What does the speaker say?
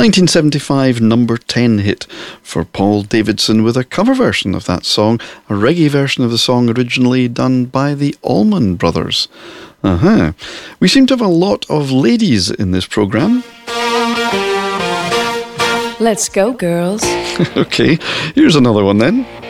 1975 number 10 hit for Paul Davidson with a cover version of that song, a reggae version of the song originally done by the Allman Brothers. We seem to have a lot of ladies in this programme. Let's go, girls. Okay, here's another one then.